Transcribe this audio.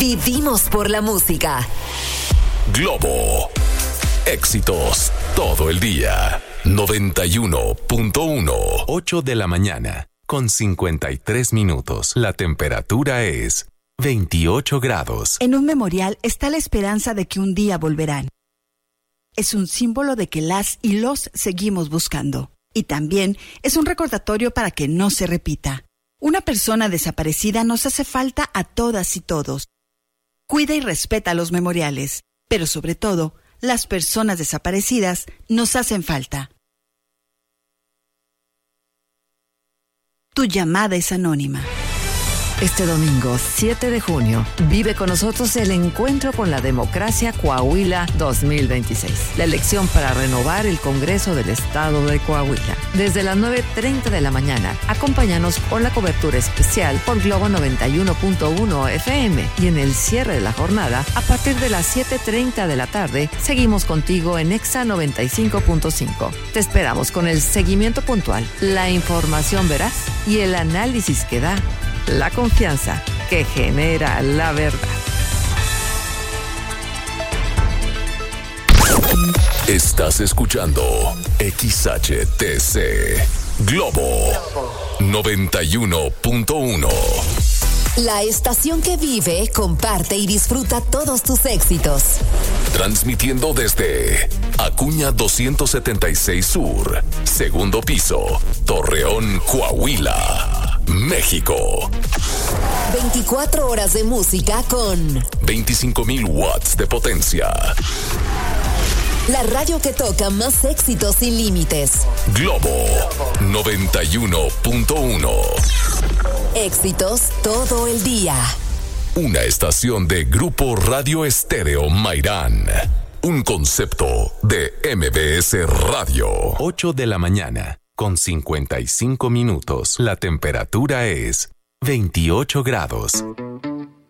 Vivimos por la música. Globo. Éxitos todo el día. 91.1. 8 de la mañana, con 53 minutos. La temperatura es 28 grados. En un memorial está la esperanza de que un día volverán. Es un símbolo de que las y los seguimos buscando. Y también es un recordatorio para que no se repita. Una persona desaparecida nos hace falta a todas y todos. Cuida y respeta los memoriales, pero sobre todo, las personas desaparecidas nos hacen falta. Tu llamada es anónima. Este domingo, 7 de junio, vive con nosotros el encuentro con la democracia Coahuila 2026. La elección para renovar el Congreso del Estado de Coahuila. Desde las 9:30 de la mañana, acompáñanos con la cobertura especial por Globo 91.1 FM. Y en el cierre de la jornada, a partir de las 7:30 de la tarde, seguimos contigo en Exa 95.5. Te esperamos con el seguimiento puntual, la información veraz y el análisis que da la confianza que genera la verdad. Estás escuchando XHTC Globo 91.1. La estación que vive, comparte y disfruta todos tus éxitos. Transmitiendo desde Acuña 276 Sur, segundo piso, Torreón, Coahuila, México. 24 horas de música con 25,000 watts de potencia. La radio que toca más éxitos sin límites. Globo 91.1. Éxitos todo el día. Una estación de Grupo Radio Estéreo Mairán. Un concepto de MBS Radio. 8 de la mañana, con 55 minutos. La temperatura es 28 grados.